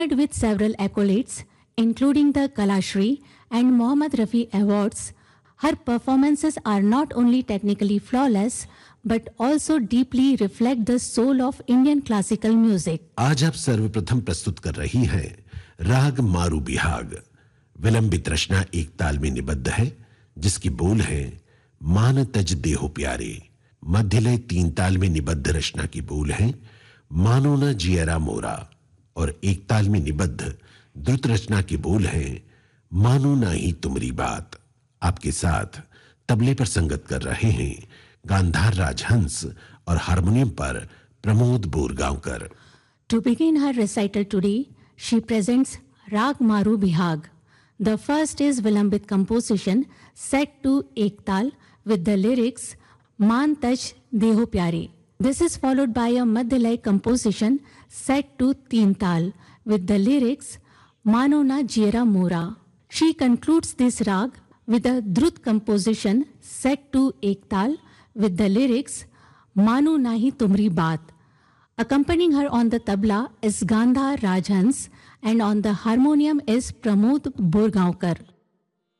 With several accolades, including the Kalashri and Mohammad Rafi Awards, her performances are not only technically flawless but also deeply reflect the soul of Indian classical music. आज आप सर्वप्रथम प्रस्तुत कर रही हैं राग मारू बिहाग। विलंबित रचना एक ताल में निबद्ध है, जिसकी बोल है मान तज देहो प्यारे। मध्यलय तीन ताल में निबद्ध रचना की बोल है मानो न जियरा मोरा, और एक ताल में निबद्ध द्रुत रचना की बोल है मानो ना ही तुमरी बात। आपके साथ तबले पर संगत कर रहे हैं गांधार राजहंस और हारमोनियम पर Pramod Borgaonkar. To begin her recital today, she presents Rag Maru Bihag. The first is Vilambit composition set to Ek Tal with the lyrics Maan Taj Deho Pyare. This is followed by a Madhyalay composition set to Teen Tal with the lyrics Mano Na Jiera Mora. She concludes this rag with a Drut composition set to Ek Tal with the lyrics Manu Nahi Tumri Baat. Accompanying her on the tabla is Gandhar Rajhans and on the harmonium is Pramod Borgaonkar.